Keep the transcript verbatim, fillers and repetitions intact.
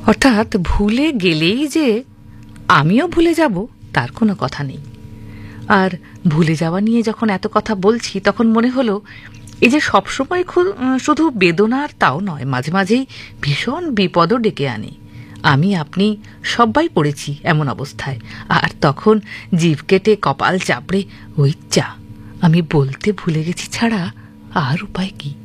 অর্থাৎ ভুলে গেলেই যে আমিও ভুলে যাব তার কোনো কথা নেই। আর ভুলে যাওয়া নিয়ে যখন এত কথা বলছি তখন মনে হলো এই যে সবসময় শুধু বেদনার তাও নয়, মাঝে মাঝেই ভীষণ বিপদও ডেকে আনে। আমি আপনি সবাই পড়েছি এমন অবস্থায়, আর তখন জিভ কেটে কপাল চাপড়ে ওই চা আমি বলতে ভুলে গেছি ছাড়া আর উপায় কি।